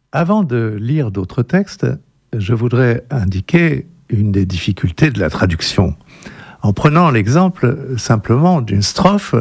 Avant de lire d'autres textes, je voudrais indiquer une des difficultés de la traduction, en prenant l'exemple simplement d'une strophe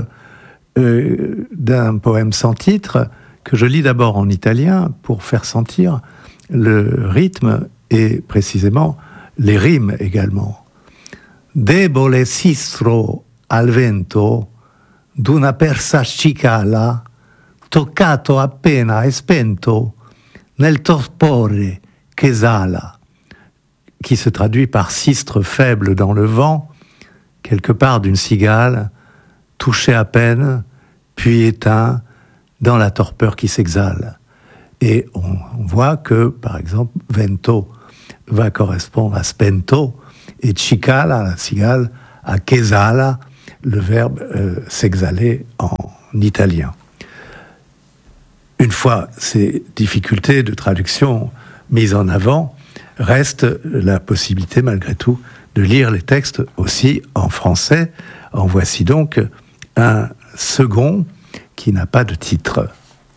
d'un poème sans titre que je lis d'abord en italien pour faire sentir le rythme et précisément les rimes également. Debole sistro al vento d'una persa cicala toccato appena e spento nel torpore ch'esala, qui se traduit par sistre faible dans le vent, quelque part d'une cigale, touché à peine, puis éteint dans la torpeur qui s'exhale. Et on voit que, par exemple, vento va correspondre à spento, et cicala, la cigale, à ch'esala, le verbe s'exhaler en italien. Une fois ces difficultés de traduction mises en avant, reste la possibilité malgré tout de lire les textes aussi en français. En voici donc un second qui n'a pas de titre.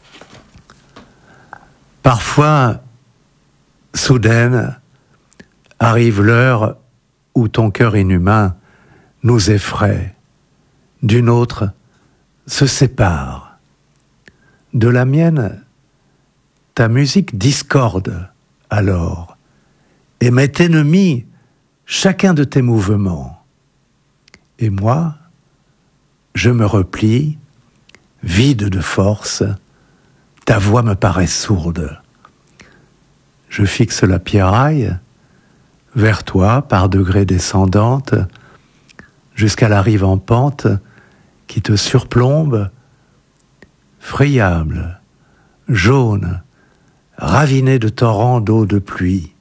Parfois, soudaine, arrive l'heure où ton cœur inhumain nous effraie, d'une autre se sépare. De la mienne, ta musique discorde alors, et m'est ennemi chacun de tes mouvements. Et moi, je me replie, vide de force, ta voix me paraît sourde. Je fixe la pierraille vers toi par degrés descendantes, jusqu'à la rive en pente qui te surplombe, friable, jaune, ravinée de torrents d'eau de pluie.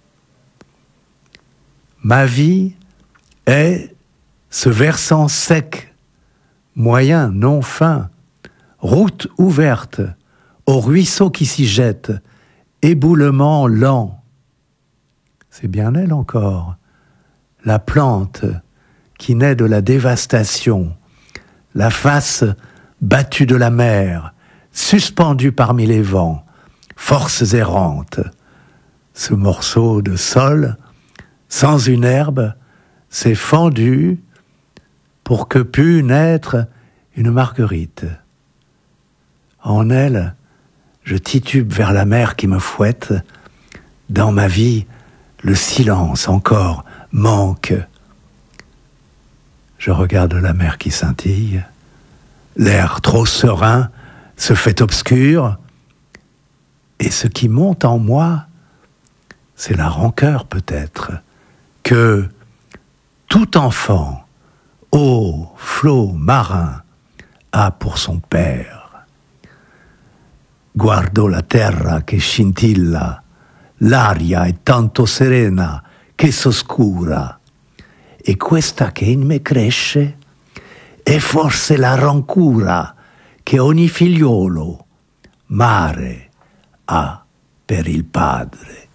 Ma vie est ce versant sec, moyen, non fin, route ouverte, au ruisseau qui s'y jette, éboulement lent. C'est bien elle encore, la plante qui naît de la dévastation, la face battue de la mer, suspendue parmi les vents, forces errantes. Ce morceau de sol, sans une herbe, s'est fendu pour que pût naître une marguerite. En elle, je titube vers la mer qui me fouette. Dans ma vie, le silence encore manque. Je regarde la mer qui scintille. L'air trop serein se fait obscur. Et ce qui monte en moi, c'est la rancœur peut-être, que tout enfant, ô flot marin, a pour son père. Guardo la terra che scintilla, l'aria è tanto serena che s'oscura, e questa che in me cresce è forse la rancura che ogni figliolo mare ha per il padre.